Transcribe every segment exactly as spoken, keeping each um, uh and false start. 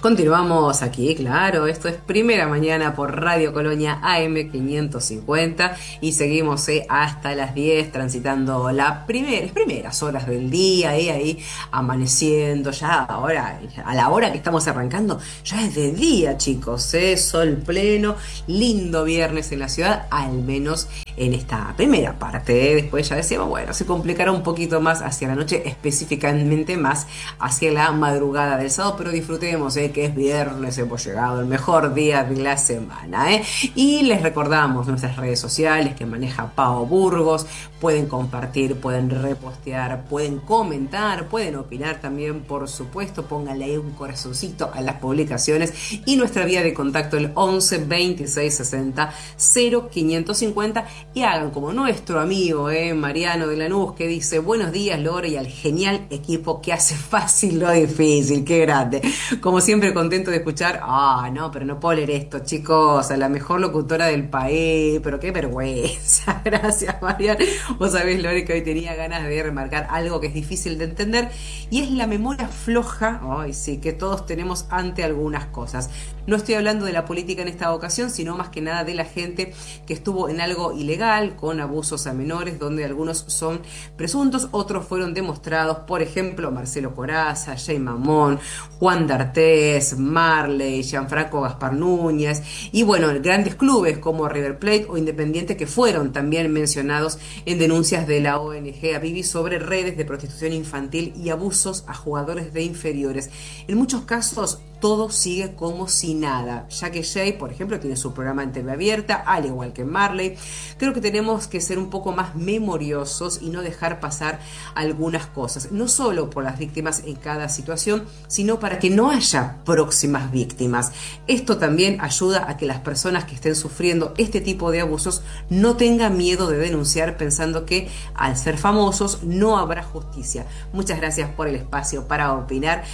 Continuamos aquí, claro, esto es Primera Mañana por Radio Colonia A M quinientos cincuenta y seguimos eh, hasta las diez transitando las primeras, primeras horas del día, eh, ahí amaneciendo, ya ahora, a la hora que estamos arrancando, ya es de día, chicos, eh, sol pleno, lindo viernes en la ciudad, al menos en esta primera parte, eh. Después ya decíamos, bueno, se complicará un poquito más hacia la noche, específicamente más hacia la madrugada del sábado, pero disfrutemos, eh, que es viernes, hemos llegado, el mejor día de la semana, ¿eh? Y les recordamos nuestras redes sociales que maneja Pao Burgos, pueden compartir, pueden repostear, pueden comentar, pueden opinar también, por supuesto, pónganle ahí un corazoncito a las publicaciones y nuestra vía de contacto el once veintiséis sesenta cero quinientos cincuenta y hagan como nuestro amigo, ¿eh? Mariano de Lanús, que dice, buenos días Lore y al genial equipo que hace fácil lo difícil, qué grande, como siempre contento de escuchar, ah, no, pero no puedo leer esto, chicos, a la mejor locutora del país, pero qué vergüenza, gracias, Marian. Vos sabés, Lore, que hoy tenía ganas de remarcar algo que es difícil de entender, y es la memoria floja, ay, sí, que todos tenemos ante algunas cosas. No estoy hablando de la política en esta ocasión, sino más que nada de la gente que estuvo en algo ilegal, con abusos a menores, donde algunos son presuntos, otros fueron demostrados, por ejemplo, Marcelo Corazza, Jay Mamón, Juan D'Artés, Marley, Gianfranco Gaspar Núñez, y bueno, grandes clubes como River Plate o Independiente que fueron también mencionados en denuncias de la O N G Avivi sobre redes de prostitución infantil y abusos a jugadores de inferiores. En muchos casos todo sigue como si nada, ya que Jay, por ejemplo, tiene su programa en T V abierta, al igual que Marley. Creo que tenemos que ser un poco más memoriosos y no dejar pasar algunas cosas, no solo por las víctimas en cada situación, sino para que no haya próximas víctimas. Esto también ayuda a que las personas que estén sufriendo este tipo de abusos no tengan miedo de denunciar pensando que al ser famosos no habrá justicia. Muchas gracias por el espacio para opinar.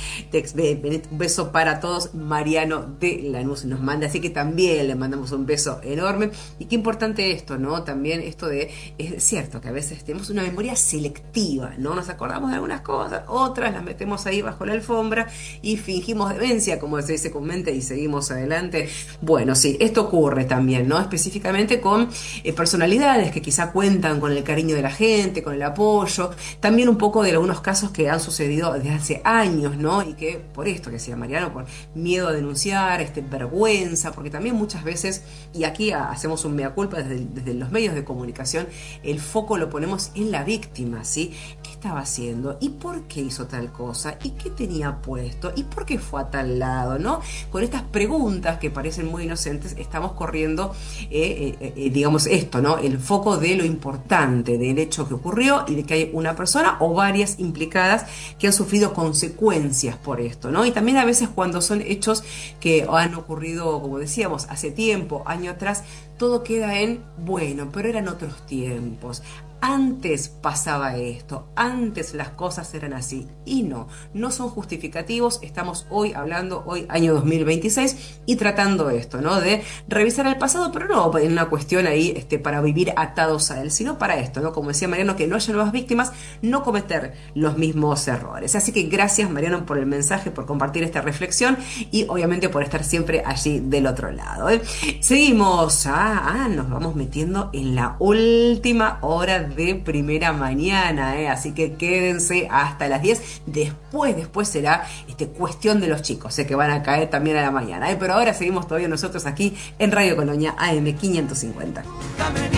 Un beso para todos. Mariano de Lanús nos manda, así que también le mandamos un beso enorme. Y qué importante esto, ¿no? También esto de, es cierto que a veces tenemos una memoria selectiva, ¿no? Nos acordamos de algunas cosas, otras las metemos ahí bajo la alfombra y fingimos demencia, como se dice comúnmente, y seguimos adelante. Bueno, sí, esto ocurre también, ¿no? Específicamente con eh, personalidades que quizá cuentan con el cariño de la gente, con el apoyo, también un poco de algunos casos que han sucedido desde hace años, ¿no? Y que por esto que decía Mariano, por miedo a denunciar, este, vergüenza, porque también muchas veces, y aquí hacemos un mea culpa desde, desde los medios de comunicación, el foco lo ponemos en la víctima, ¿sí? ¿Qué estaba haciendo? ¿Y por qué hizo tal cosa? ¿Y qué tenía puesto? ¿Y por qué fue a tal lado? ¿No? Con estas preguntas que parecen muy inocentes, estamos corriendo, eh, eh, eh, digamos, esto, ¿no? El foco de lo importante, del hecho que ocurrió y de que hay una persona o varias implicadas que han sufrido consecuencias por esto, ¿no? Y también a veces cuando son hechos que han ocurrido, como decíamos, hace tiempo, año atrás, todo queda en, bueno, pero eran otros tiempos. Antes pasaba esto, antes las cosas eran así, y no, no son justificativos. Estamos hoy hablando, hoy año dos mil veintiséis, y tratando esto, ¿no? De revisar el pasado, pero no en una cuestión ahí este, para vivir atados a él, sino para esto, ¿no? Como decía Mariano, que no haya nuevas víctimas, no cometer los mismos errores. Así que gracias, Mariano, por el mensaje, por compartir esta reflexión y obviamente por estar siempre allí del otro lado, ¿eh? Seguimos, ah, ah, nos vamos metiendo en la última hora de Primera Mañana, ¿eh? Así que quédense hasta las diez. Después, después será este, cuestión de los chicos, sé, ¿eh? Que van a caer también a la mañana, ¿eh? Pero ahora seguimos todavía nosotros aquí en Radio Colonia A M quinientos cincuenta.